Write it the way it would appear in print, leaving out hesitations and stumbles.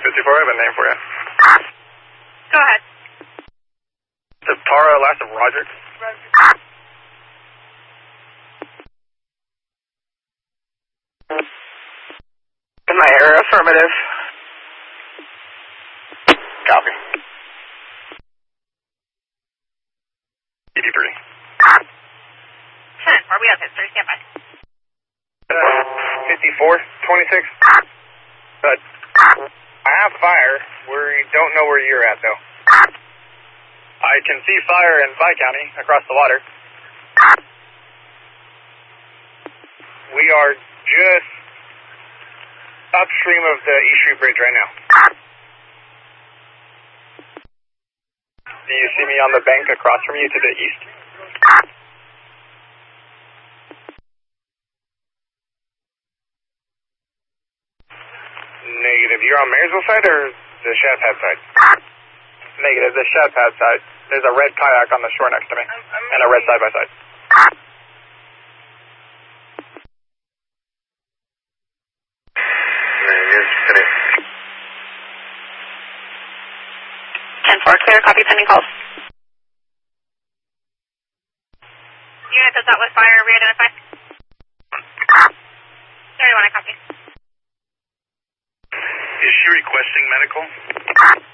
54, I have a name for you. Go ahead. The Tara, last of Roger. In my area, affirmative. Copy. 83. 10, are we up? History, stand by. 54, 26. I have fire. We don't know where you're at, though. I can see fire in Vi County across the water. We are just upstream of the East Street Bridge right now. Do you see me on the bank across from you to the east? Negative. You're on Marysville side or the Shad Pad side? Negative. The Shad Pad side. There's a red kayak on the shore next to me. And a red side-by-side. Negative. 10-4, clear, copy, pending calls. Unit, does that with fire re-identify? 31, I copy. Is she requesting medical?